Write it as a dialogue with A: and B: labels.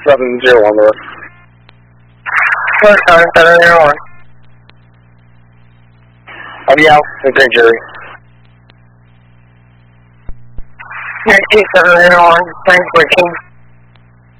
A: 701 North.
B: North Tower, 701.
A: I'll be out in Grand Jury.
B: 701, 914.